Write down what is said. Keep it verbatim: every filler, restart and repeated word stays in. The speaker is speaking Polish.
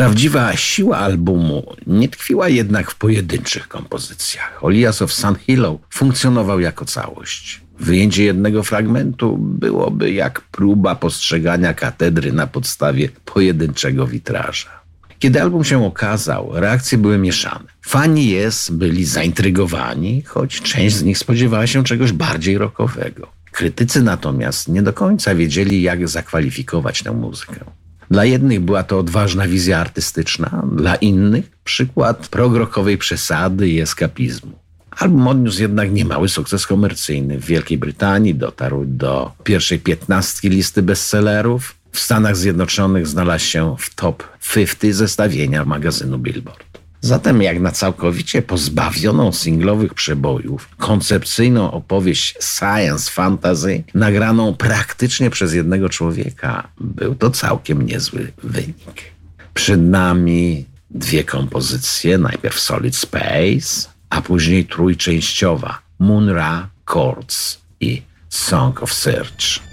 Prawdziwa siła albumu nie tkwiła jednak w pojedynczych kompozycjach. Olias of Sandhillow funkcjonował jako całość. Wyjęcie jednego fragmentu byłoby jak próba postrzegania katedry na podstawie pojedynczego witraża. Kiedy album się okazał, reakcje były mieszane. Fani Yes byli zaintrygowani, choć część z nich spodziewała się czegoś bardziej rockowego. Krytycy natomiast nie do końca wiedzieli, jak zakwalifikować tę muzykę. Dla jednych była to odważna wizja artystyczna, dla innych przykład prog-rockowej przesady i eskapizmu. Album odniósł jednak niemały sukces komercyjny. W Wielkiej Brytanii dotarł do pierwszej piętnastki listy bestsellerów. W Stanach Zjednoczonych znalazł się w top pięćdziesiąt zestawienia magazynu Billboard. Zatem jak na całkowicie pozbawioną singlowych przebojów, koncepcyjną opowieść science fantasy, nagraną praktycznie przez jednego człowieka, był to całkiem niezły wynik. Przed nami dwie kompozycje, najpierw Solid Space, a później trójczęściowa Mun Ra Chords i Song of Search.